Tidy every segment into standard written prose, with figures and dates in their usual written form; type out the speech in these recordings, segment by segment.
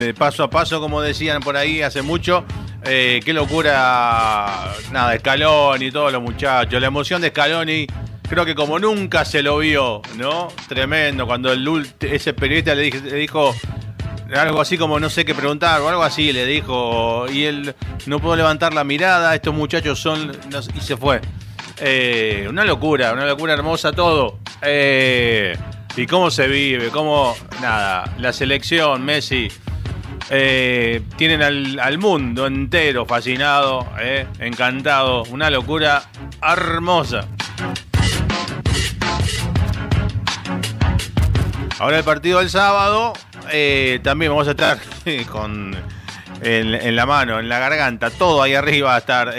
paso a paso, como decían por ahí hace mucho. Qué locura, nada, Scaloni y todos los muchachos. La emoción de Scaloni, creo que como nunca se lo vio, ¿no? Tremendo, cuando ese periodista le dijo algo así como no sé qué preguntar o algo así, le dijo, y él no pudo levantar la mirada, estos muchachos son, y se fue. Una locura hermosa todo. Y cómo se vive, cómo, nada, la selección, Messi, tienen al mundo entero fascinado, encantado, una locura hermosa. Ahora el partido del sábado, también vamos a estar en la mano, en la garganta, todo ahí arriba va a estar.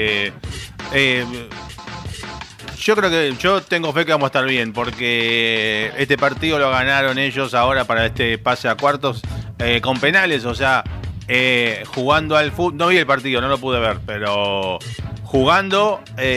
Yo creo que yo tengo fe que vamos a estar bien, porque este partido lo ganaron ellos ahora para este pase a cuartos con penales, o sea, jugando al fútbol. No vi el partido, no lo pude ver, pero jugando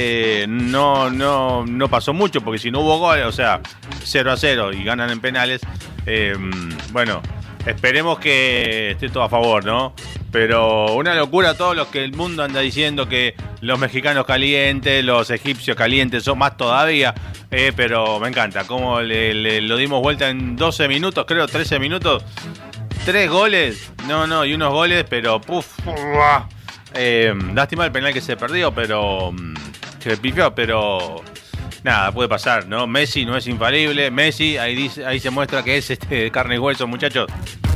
no pasó mucho, porque si no hubo gol, o sea, 0-0 y ganan en penales, bueno, esperemos que esté todo a favor, ¿no? Pero una locura todo lo que el mundo anda diciendo, que los mexicanos calientes, los egipcios calientes, son más todavía, pero me encanta cómo lo dimos vuelta en 12 minutos, creo, 13 minutos, 3 goles, y unos goles, pero lástima el penal que se perdió, pero se pifió, pero nada, puede pasar, ¿no? Messi no es infalible, Messi, ahí se muestra que es carne y hueso, muchachos.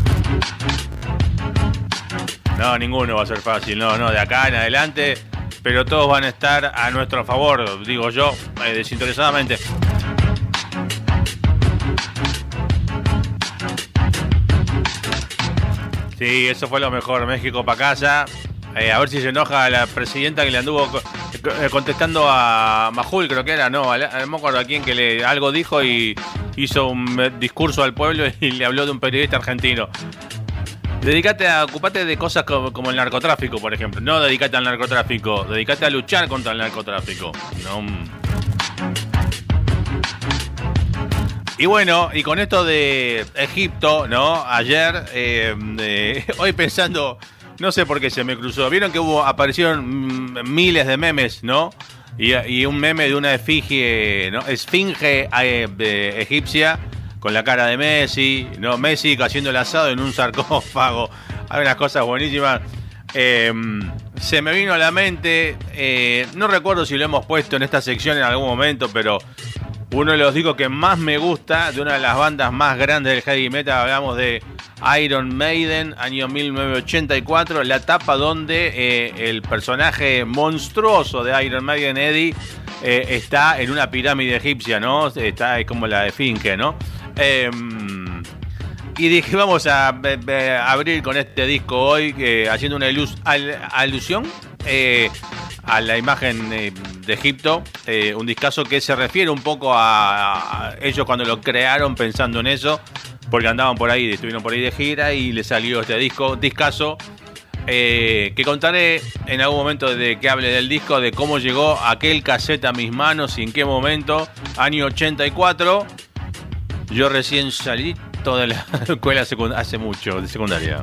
No, ninguno va a ser fácil, no, de acá en adelante, pero todos van a estar a nuestro favor, digo yo, desinteresadamente. Sí, eso fue lo mejor, México para casa. A ver si se enoja la presidenta que le anduvo contestando a Majul, creo que era, no me acuerdo a quién, que algo dijo y hizo un discurso al pueblo y le habló de un periodista argentino. Ocupate de cosas como el narcotráfico, por ejemplo. No dedicate al narcotráfico, dedicate a luchar contra el narcotráfico. No. Y bueno, y con esto de Egipto, ¿no? Ayer, hoy pensando, no sé por qué se me cruzó. Vieron que aparecieron miles de memes, ¿no? Y un meme de una esfinge, ¿no? Esfinge egipcia, con la cara de Messi, ¿no? Messi haciendo el asado en un sarcófago. Hay unas cosas buenísimas. Se me vino a la mente, no recuerdo si lo hemos puesto en esta sección en algún momento, pero uno de los discos que más me gusta, de una de las bandas más grandes del heavy metal, hablamos de Iron Maiden, año 1984, la etapa donde el personaje monstruoso de Iron Maiden, Eddie, está en una pirámide egipcia, ¿no? Está como la esfinge, ¿no? Y dije, vamos a abrir con este disco hoy, haciendo una alusión a la imagen de Egipto, un discazo que se refiere un poco a ellos cuando lo crearon pensando en eso, porque andaban por ahí, estuvieron por ahí de gira y les salió este discazo, que contaré en algún momento de que hable del disco, de cómo llegó aquel cassette a mis manos y en qué momento. Año 84, yo recién salí de la escuela hace mucho, de secundaria.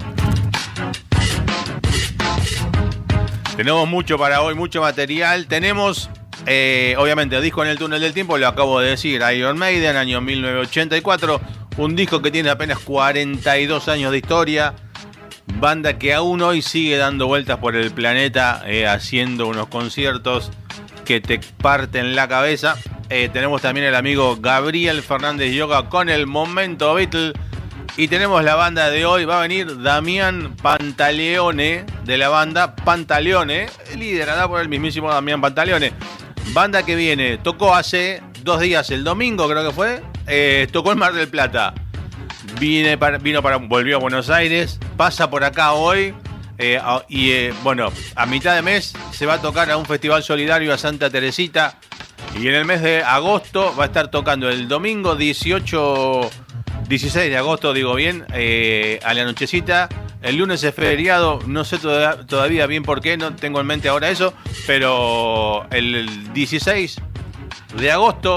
Tenemos mucho para hoy, mucho material. Tenemos, obviamente, disco en el túnel del tiempo, lo acabo de decir, Iron Maiden, año 1984, un disco que tiene apenas 42 años de historia, banda que aún hoy sigue dando vueltas por el planeta, haciendo unos conciertos que te parten la cabeza. Tenemos también el amigo Gabriel Fernández Yoga con el Momento Beatle. Y tenemos la banda de hoy, va a venir Damián Pantaleone, de la banda Pantaleone, liderada por el mismísimo Damián Pantaleone. Banda que viene, tocó hace 2 días, el domingo creo que fue, tocó en Mar del Plata. Volvió a Buenos Aires, pasa por acá hoy, bueno, a mitad de mes se va a tocar a un festival solidario a Santa Teresita. Y en el mes de agosto va a estar tocando el domingo 16 de agosto, digo bien, a la nochecita. El lunes es feriado, no sé todavía bien por qué, no tengo en mente ahora eso, pero el 16 de agosto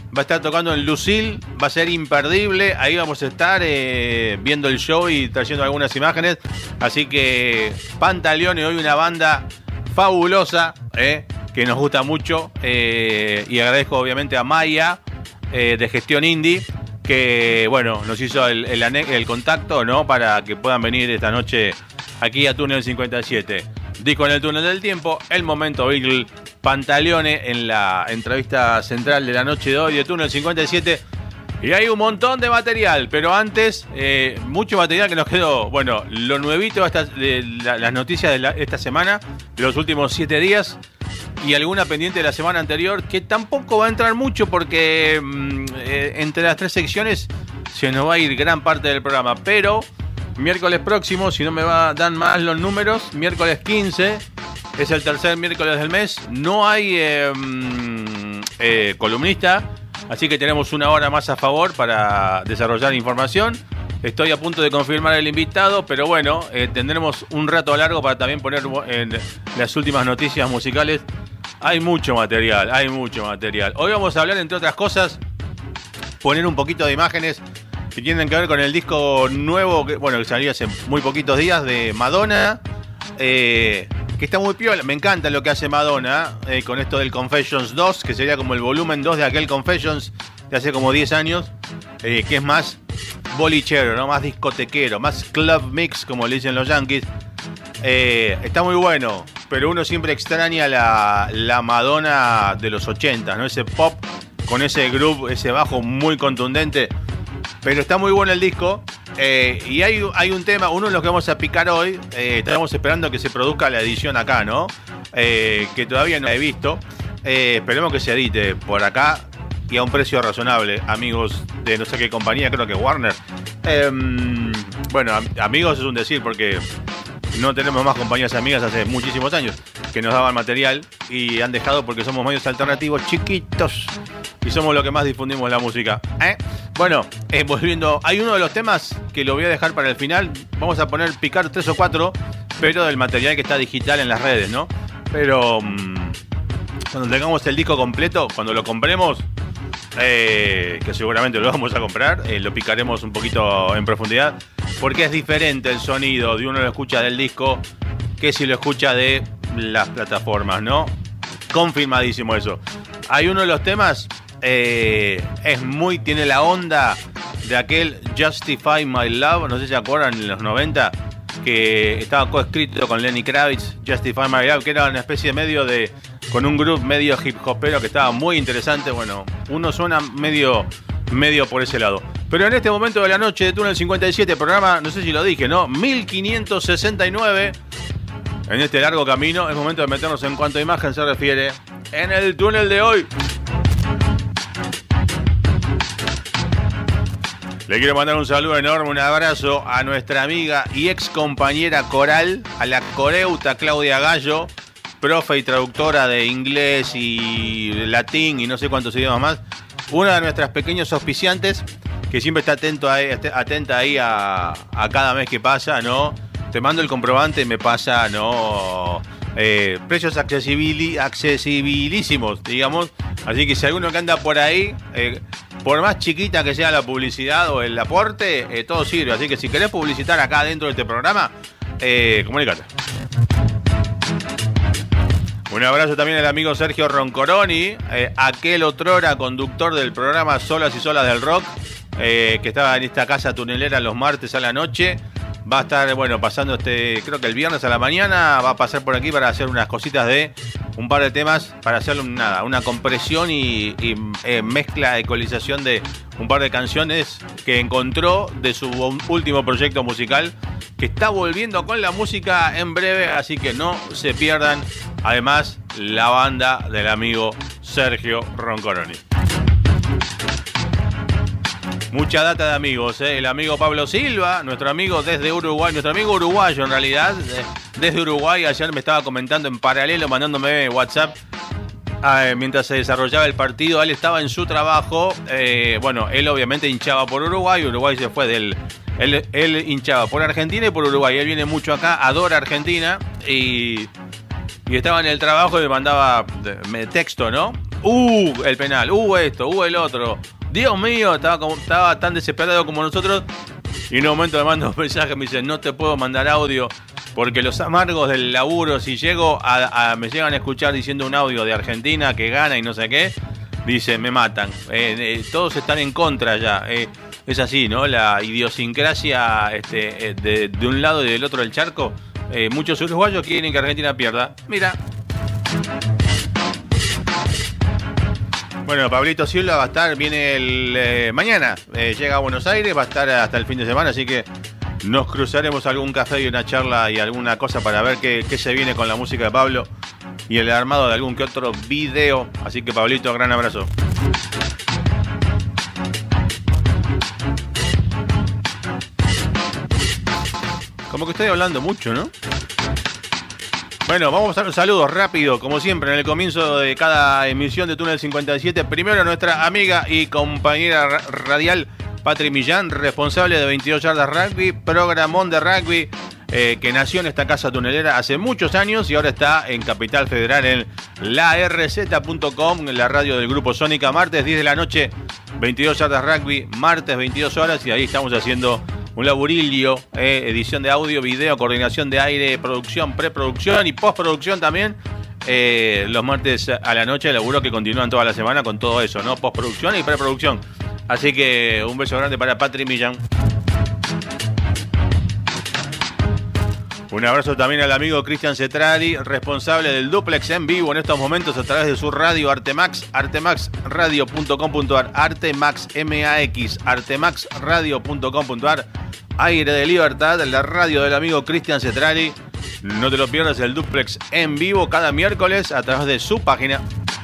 Va a estar tocando en Lucil, va a ser imperdible. Ahí vamos a estar viendo el show y trayendo algunas imágenes. Así que Pantaleone, hoy una banda fabulosa, que nos gusta mucho. Y agradezco obviamente a Maya de Gestión Indie, que bueno, nos hizo el contacto, ¿no? Para que puedan venir esta noche aquí a Túnel 57. Disco en el túnel del tiempo, el momento Beatle, Pantaleone en la entrevista central de la noche de hoy de Túnel 57. Y hay un montón de material, pero antes, mucho material que nos quedó. Bueno, lo nuevito, las noticias de esta semana, de los últimos 7 días, y alguna pendiente de la semana anterior, que tampoco va a entrar mucho porque entre las 3 secciones se nos va a ir gran parte del programa. Pero miércoles próximo, si no me dan más los números, miércoles 15, es el tercer miércoles del mes, no hay columnista, así que tenemos una hora más a favor para desarrollar información. Estoy a punto de confirmar el invitado, pero bueno, tendremos un rato largo para también poner en las últimas noticias musicales. Hay mucho material, hay mucho material. Hoy vamos a hablar, entre otras cosas, poner un poquito de imágenes que tienen que ver con el disco nuevo, que salió hace muy poquitos días, de Madonna, que está muy piola. Me encanta lo que hace Madonna con esto del Confessions 2, que sería como el volumen 2 de aquel Confessions de hace como 10 años, que es más bolichero, ¿no? Más discotequero, más club mix, como le dicen los yankees. Está muy bueno, pero uno siempre extraña la Madonna de los 80, ¿no? Ese pop con ese groove, ese bajo muy contundente. Pero está muy bueno el disco. Y hay un tema, uno de los que vamos a picar hoy. Estamos esperando que se produzca la edición acá, ¿no? Que todavía no he visto. Esperemos que se edite por acá y a un precio razonable, amigos de no sé qué compañía, creo que Warner. Bueno, amigos es un decir porque no tenemos más compañías amigas hace muchísimos años que nos daban material y han dejado porque somos medios alternativos chiquitos y somos los que más difundimos la música. Bueno, volviendo, hay uno de los temas que lo voy a dejar para el final. Vamos a picar 3 o 4, pero del material que está digital en las redes, ¿no? Pero cuando tengamos el disco completo, cuando lo compremos, que seguramente lo vamos a comprar, lo picaremos un poquito en profundidad, porque es diferente el sonido de uno lo escucha del disco que si lo escucha de las plataformas, ¿no? Confirmadísimo eso. Hay uno de los temas, tiene la onda de aquel Justify My Love, no sé si se acuerdan, en los 90, que estaba coescrito con Lenny Kravitz, Justify My Love, que era una especie de con un groove medio hip hopero que estaba muy interesante. Bueno, uno suena medio por ese lado. Pero en este momento de la noche de Túnel 57, programa, no sé si lo dije, ¿no? 1569. En este largo camino es momento de meternos en cuanto a imagen se refiere en el túnel de hoy. Le quiero mandar un saludo enorme, un abrazo a nuestra amiga y ex compañera coral, a la coreuta Claudia Gallo, profe y traductora de inglés y latín y no sé cuántos idiomas más. Una de nuestras pequeños auspiciantes, que siempre está atenta ahí a cada mes que pasa, ¿no? Te mando el comprobante, me pasa, ¿no? Precios accesibilísimos, digamos. Así que si alguno que anda por ahí, por más chiquita que sea la publicidad o el aporte, todo sirve. Así que si querés publicitar acá dentro de este programa, comunícate. Un abrazo también al amigo Sergio Roncoroni, aquel otrora conductor del programa Solas y Solas del Rock, que estaba en esta casa tunelera los martes a la noche. Va a estar, pasando creo que el viernes a la mañana, va a pasar por aquí para hacer unas cositas de un par de temas, para hacer una compresión y mezcla, ecualización de un par de canciones que encontró de su último proyecto musical, que está volviendo con la música en breve, así que no se pierdan. Además, la banda del amigo Sergio Roncoroni. Mucha data de amigos, el amigo Pablo Silva, nuestro amigo desde Uruguay, nuestro amigo uruguayo en realidad, desde Uruguay. Ayer me estaba comentando en paralelo, mandándome WhatsApp mientras se desarrollaba el partido. Él estaba en su trabajo, él obviamente hinchaba por Uruguay, Uruguay se fue él hinchaba por Argentina y por Uruguay. Él viene mucho acá, adora Argentina y estaba en el trabajo y me mandaba texto, ¿no? El penal, esto, el otro. Dios mío, estaba tan desesperado como nosotros. Y en un momento me manda un mensaje, me dice, no te puedo mandar audio porque los amargos del laburo, si llego me llegan a escuchar diciendo un audio de Argentina que gana y no sé qué, dice, me matan. Todos están en contra ya. Es así, ¿no? La idiosincrasia de un lado y del otro del charco. Muchos uruguayos quieren que Argentina pierda. Mira. Bueno, Pablito Silva va a estar, viene mañana, llega a Buenos Aires, va a estar hasta el fin de semana, así que nos cruzaremos algún café y una charla y alguna cosa para ver qué se viene con la música de Pablo y el armado de algún que otro video. Así que, Pablito, gran abrazo. Como que estoy hablando mucho, ¿no? Bueno, vamos a dar un saludo rápido, como siempre, en el comienzo de cada emisión de Túnel 57. Primero a nuestra amiga y compañera radial Patri Millán, responsable de 22 Yardas Rugby, programón de rugby que nació en esta casa tunelera hace muchos años y ahora está en Capital Federal en larz.com, en la radio del Grupo Sónica. Martes 10 de la noche, 22 Yardas Rugby, martes 22 horas y ahí estamos haciendo un laburillo, edición de audio, video, coordinación de aire, producción, preproducción y postproducción también. Los martes a la noche, laburo que continúan toda la semana con todo eso, ¿no? Postproducción y preproducción. Así que un beso grande para Patri Millán. Un abrazo también al amigo Cristian Cetrari, responsable del duplex en vivo en estos momentos a través de su radio Artemax, artemaxradio.com.ar, Artemax MAX, artemaxradio.com.ar, Aire de Libertad, la radio del amigo Cristian Cetrari. No te lo pierdas, el duplex en vivo cada miércoles a través de su página.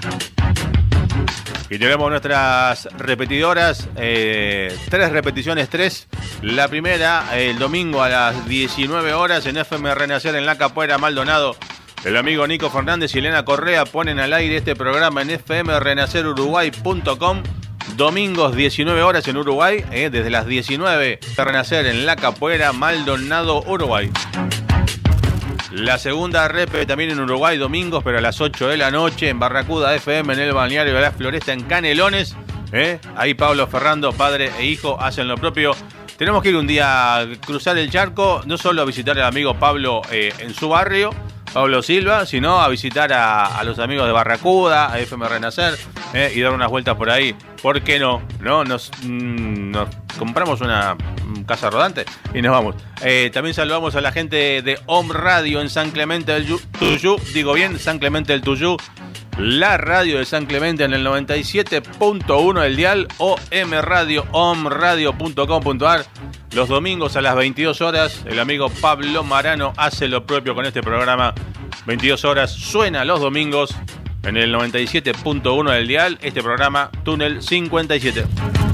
Y tenemos nuestras repetidoras, 3 repeticiones, 3. La primera, el domingo a las 19 horas en FM Renacer en La Capuera, Maldonado. El amigo Nico Fernández y Elena Correa ponen al aire este programa en fmrenaceruruguay.com. Domingos 19 horas en Uruguay, desde las 19 Renacer en La Capuera, Maldonado, Uruguay. La segunda rep también en Uruguay, domingos, pero a las 8 de la noche en Barracuda FM, en el balneario de la Floresta, en Canelones. Ahí Pablo Ferrando, padre e hijo, hacen lo propio. Tenemos que ir un día a cruzar el charco, no solo a visitar al amigo Pablo en su barrio, Pablo Silva, sino a visitar a los amigos de Barracuda, a FM Renacer, y dar unas vueltas por ahí. ¿Por qué no? Nos compramos una casa rodante y nos vamos. También saludamos a la gente de OM Radio en San Clemente del Tuyú, digo bien, San Clemente del Tuyú, la radio de San Clemente en el 97.1 del dial, OM Radio, omradio.com.ar. Los domingos a las 22 horas, el amigo Pablo Marano hace lo propio con este programa. 22 horas, suena los domingos en el 97.1 del dial, este programa Túnel 57.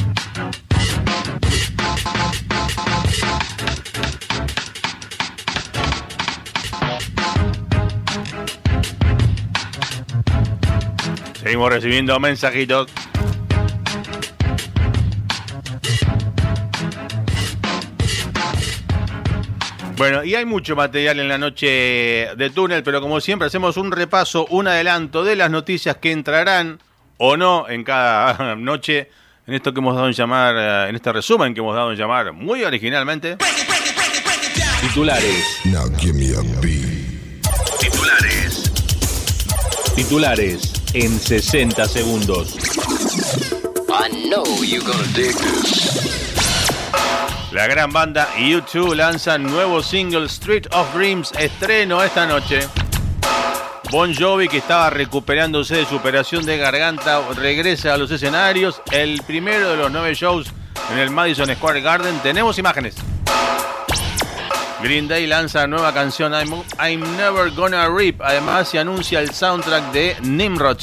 Seguimos recibiendo mensajitos. Bueno, y hay mucho material en la noche de Túnel, pero como siempre hacemos un repaso, un adelanto de las noticias que entrarán o no en cada noche en esto que hemos dado en llamar, en este resumen que hemos dado en llamar muy originalmente titulares. Now give me a beat. Titulares en 60 segundos. I know you're gonna dig this. La gran banda U2 lanza nuevo single Street of Dreams, estreno esta noche. Bon Jovi, que estaba recuperándose de su operación de garganta, regresa a los escenarios. El primero de los 9 shows en el Madison Square Garden. Tenemos imágenes. Green Day lanza nueva canción I'm Never Gonna Rip. Además se anuncia el soundtrack de Nimrods.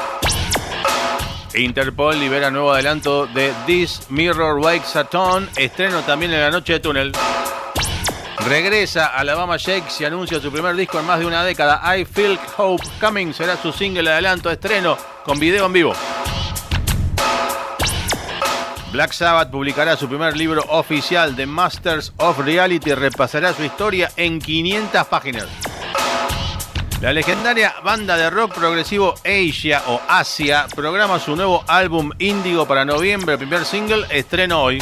Interpol libera nuevo adelanto de This Mirror Wakes a Tone. Estreno también en la noche de Túnel. Regresa Alabama Shakes y anuncia su primer disco en más de una década. I Feel Hope Coming será su single adelanto, estreno con video en vivo. Black Sabbath publicará su primer libro oficial, The Masters of Reality, repasará su historia en 500 páginas. La legendaria banda de rock progresivo Asia o Asia programa su nuevo álbum Índigo para noviembre. El primer single estreno hoy.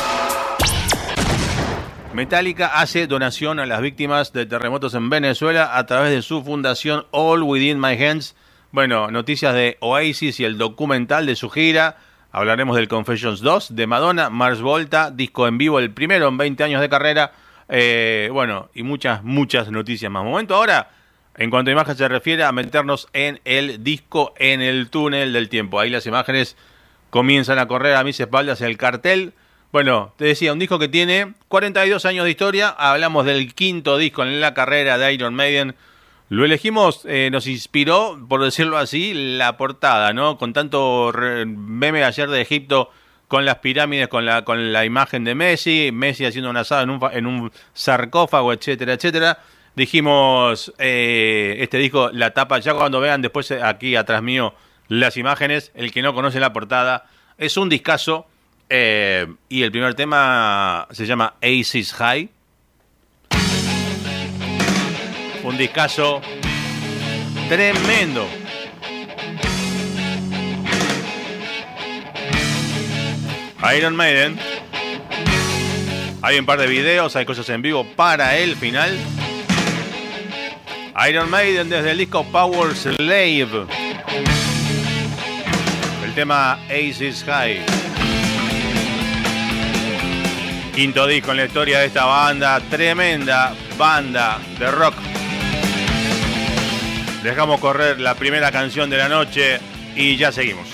Metallica hace donación a las víctimas de terremotos en Venezuela a través de su fundación All Within My Hands. Bueno, noticias de Oasis y el documental de su gira. Hablaremos del Confessions 2 de Madonna, Mars Volta, disco en vivo, el primero en 20 años de carrera. Bueno, y muchas noticias más. Momento ahora, en cuanto a imagen se refiere, a meternos en el disco, en el túnel del tiempo. Ahí las imágenes comienzan a correr a mis espaldas, el cartel. Bueno, te decía, un disco que tiene 42 años de historia. Hablamos del quinto disco en la carrera de Iron Maiden. Lo elegimos, nos inspiró, por decirlo así, la portada, ¿no? Con tanto meme ayer de Egipto, con las pirámides, con la imagen de Messi haciendo un asado en un sarcófago, etcétera, etcétera. Dijimos, este disco, la tapa, ya cuando vean después aquí atrás mío las imágenes, el que no conoce la portada, es un discazo. Y el primer tema se llama Aces High. Un discazo tremendo. Iron Maiden. Hay un par de videos, hay cosas en vivo para el final. Iron Maiden desde el disco Power Slave. El tema Aces High. Quinto disco en la historia de esta banda, tremenda banda de rock. Dejamos correr la primera canción de la noche y ya seguimos.